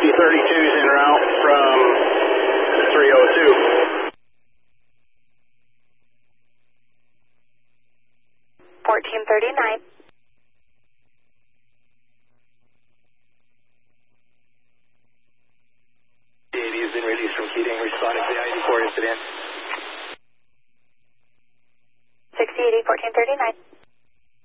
6032's en route from 302. 1439. The has been released from Keating, responding to the I-84 incident. 6080, 1439.